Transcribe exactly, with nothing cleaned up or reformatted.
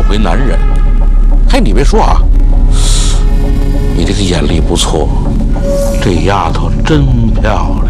回男人。嘿，你别说啊，你这个眼力不错，这丫头真漂亮。